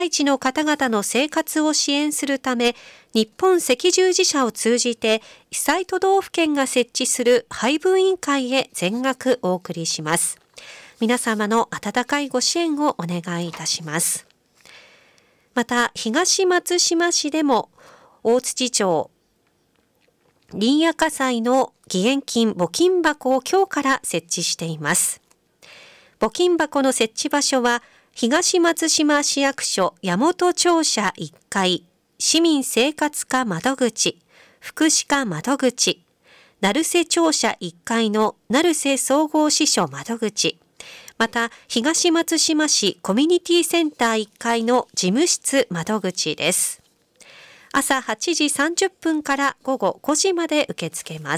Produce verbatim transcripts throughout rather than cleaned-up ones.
地の方々の生活を支援するため、日本赤十字社を通じて被災都道府県が設置する配分委員会へ全額お送りします。皆様の温かいご支援をお願いいたします。また、東松島市でも大槌町林野火災の義援金募金箱を今日から設置しています。募金箱の設置場所は東松島市役所大本庁舎いっかい、市民生活課窓口、福祉課窓口、成瀬庁舎いっかいの成瀬総合支所窓口、また東松島市コミュニティセンターいっかいの事務室窓口です。朝はちじさんじゅっぷんから午後ごじまで受け付けます。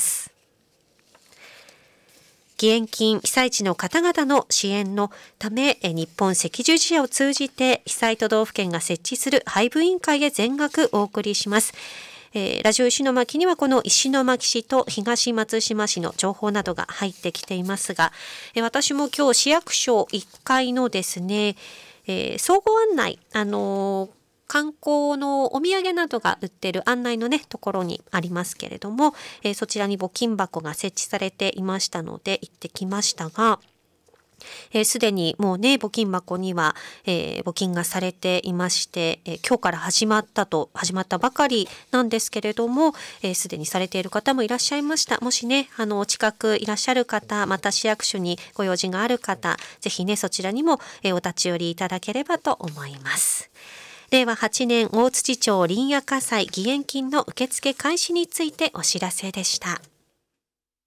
義援金被災地の方々の支援のため、日本赤十字社を通じて被災都道府県が設置する配分委員会へ全額お送りします。えー、ラジオ石巻にはこの石巻市と東松島市の情報などが入ってきていますが、えー、私も今日市役所いっかいのですね、えー、総合案内、あのー観光のお土産などが売っている案内のねところにありますけれども、えー、そちらに募金箱が設置されていましたので行ってきましたが、すで、えー、にもうね募金箱には、えー、募金がされていまして、えー、今日から始まったと始まったばかりなんですけれども、す、えー、で、にされている方もいらっしゃいました。もしねあのお近くいらっしゃる方、また市役所にご用事がある方、ぜひねそちらにも、えー、お立ち寄りいただければと思います。れいわはちねん大槌町林野火災義援金の受付開始についてお知らせでした。